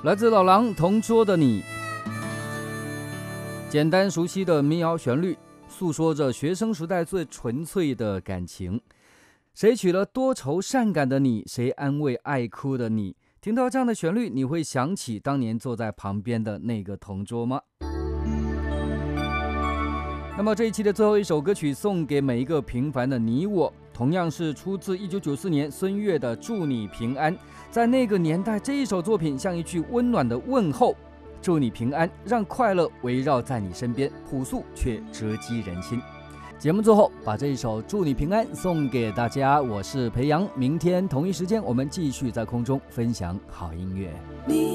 来自老狼同桌的你，简单熟悉的民谣旋律，诉说着学生时代最纯粹的感情。谁娶了多愁善感的你，谁安慰爱哭的你？听到这样的旋律，你会想起当年坐在旁边的那个同桌吗？那么这一期的最后一首歌曲送给每一个平凡的你我，同样是出自1994年孙悦的《祝你平安》。在那个年代，这一首作品像一句温暖的问候，祝你平安，让快乐围绕在你身边，朴素却直击人心。节目最后把这一首《祝你平安》送给大家，我是培阳，明天同一时间我们继续在空中分享好音乐。